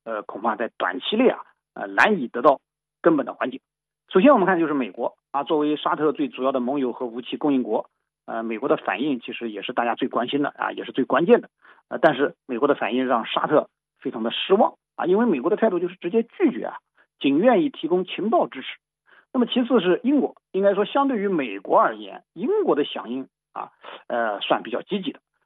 恐怕在短期内难以得到根本的缓解。首先我们看就是美国作为沙特最主要的盟友和武器供应国，美国的反应其实也是大家最关心的也是最关键的。但是美国的反应让沙特非常的失望因为美国的态度就是直接拒绝仅愿意提供情报支持。那么其次是英国，应该说相对于美国而言，英国的响应算比较积极的